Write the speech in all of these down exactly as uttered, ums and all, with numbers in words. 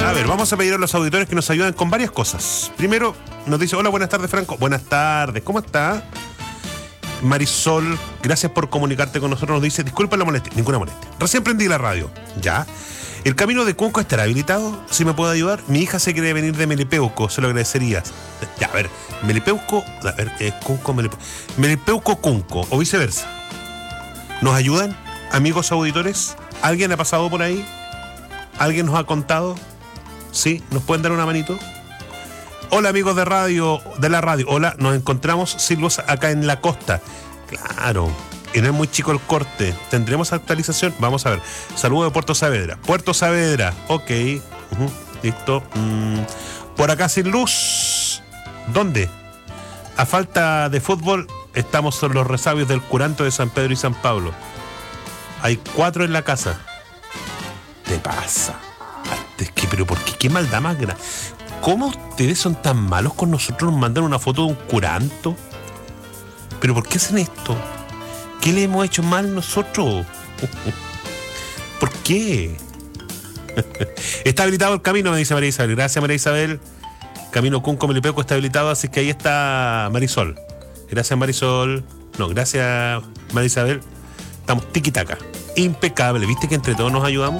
A ver, vamos a pedir a los auditores que nos ayuden con varias cosas. Primero, nos dice, hola, buenas tardes, Franco. Buenas tardes, ¿cómo está? Marisol, gracias por comunicarte con nosotros. Nos dice, disculpa la molestia. Ninguna molestia. Recién prendí la radio. ¿Ya? ¿El camino de Cunco estará habilitado? ¿Si me puede ayudar? Mi hija se quiere venir de Melipeuco, se lo agradecería. Ya, a ver, Melipeuco, a ver, eh, Cunco, Melipeuco, Melipeuco, Cunco, o viceversa. ¿Nos ayudan, amigos auditores? ¿Alguien ha pasado por ahí? ¿Alguien nos ha contado? ¿Sí? ¿Nos pueden dar una manito? Hola, amigos de radio, de la radio. Hola, nos encontramos, Silvos, acá en la costa. Claro. Y no es muy chico el corte. ¿Tendremos actualización? Vamos a ver. Saludo de Puerto Saavedra. Puerto Saavedra. Ok. Uh-huh. Listo. Mm. Por acá sin luz. ¿Dónde? A falta de fútbol, estamos sobre los resabios del curanto de San Pedro y San Pablo. Hay cuatro en la casa. ¿Te pasa? Es que, pero ¿por qué? ¿Qué maldad más grande? ¿Cómo ustedes son tan malos con nosotros? Nos mandan una foto de un curanto. ¿Pero por qué hacen esto? ¿Qué le hemos hecho mal nosotros? ¿Por qué? Está habilitado el camino, me dice María Isabel. Gracias, María Isabel. Camino Cunco Melipeuco está habilitado, así que ahí está Marisol. Gracias, Marisol. No, gracias, María Isabel. Estamos tiquitaca. Impecable. ¿Viste que entre todos nos ayudamos?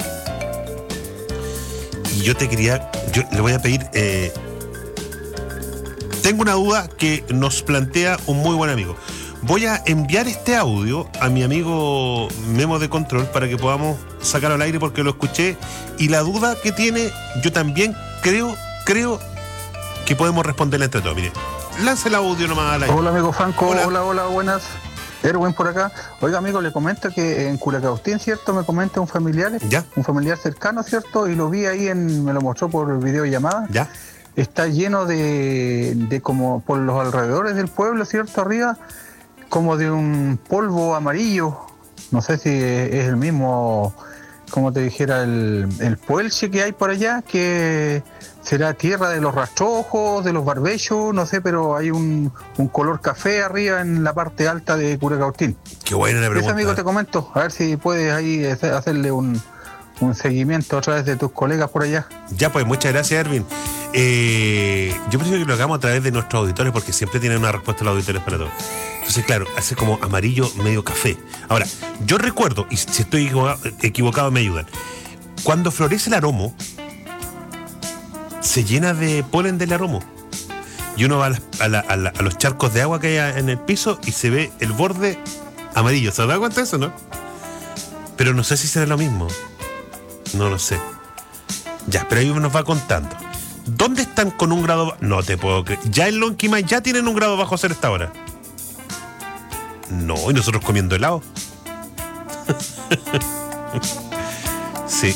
Y yo te quería... Yo le voy a pedir... Eh, tengo una duda que nos plantea un muy buen amigo. Voy a enviar este audio a mi amigo Memo de Control para que podamos sacarlo al aire porque lo escuché y la duda que tiene yo también creo, creo que podemos responderla entre todos. Mire, lance el audio nomás al aire. Hola, amigo Franco. Hola, hola, hola, buenas. Erwin por acá. Oiga, amigo, le comento que en Curacautín, ¿cierto? Me comenta un familiar, ¿ya? Un familiar cercano, ¿cierto? Y lo vi ahí, en me lo mostró por videollamada. ¿Ya? Está lleno de, de como por los alrededores del pueblo, ¿cierto? Arriba, como de un polvo amarillo. No sé si es el mismo, como te dijera, el, el puelche que hay por allá, que será tierra de los rastrojos, de los barbechos, no sé, pero hay un, un color café arriba en la parte alta de Curacautín. Qué buena la pregunta. Ese, amigo, te comento, a ver si puedes ahí hacerle un, un seguimiento a través de tus colegas por allá. Ya, pues, muchas gracias, Erwin. Eh, yo prefiero que lo hagamos a través de nuestros auditores porque siempre tienen una respuesta los auditores para todo. Entonces, claro, hace como amarillo medio café. Ahora, yo recuerdo, y si estoy equivocado, equivocado me ayudan, cuando florece el aromo, se llena de polen del aromo. Y uno va a, la, a, la, a, la, a los charcos de agua que hay en el piso y se ve el borde amarillo. ¿Se da cuenta de eso, no? Pero no sé si será lo mismo. No lo sé. Ya, pero ahí nos va contando. ¿Dónde están con un grado bajo? No te puedo creer. Ya en Lonquimay ya tienen un grado bajo cero esta hora. No, y nosotros comiendo helado. Sí.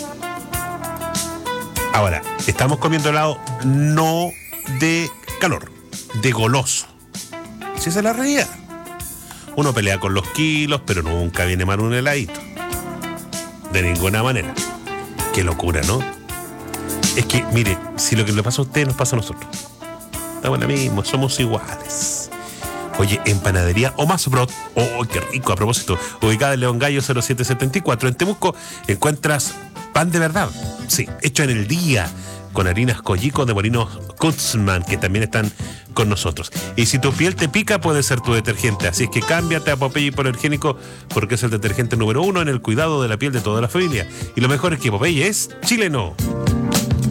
Ahora, estamos comiendo helado no de calor, de goloso. Si esa es la realidad. Uno pelea con los kilos, pero nunca viene mal un heladito. De ninguna manera. Qué locura, ¿no? Es que, mire, si lo que le pasa a usted nos pasa a nosotros. Estamos en la misma, somos iguales. Oye, en Panadería Omas Brot, oh, qué rico, a propósito, ubicada en León Gallo cero siete setenta y cuatro, en Temuco, encuentras pan de verdad, sí, hecho en el día, con harinas Collico de Molinos Kutzman, que también están con nosotros. Y si tu piel te pica, puede ser tu detergente, así es que cámbiate a Popeye Hipoalergénico, porque es el detergente número uno en el cuidado de la piel de toda la familia. Y lo mejor es que Popeye es chileno.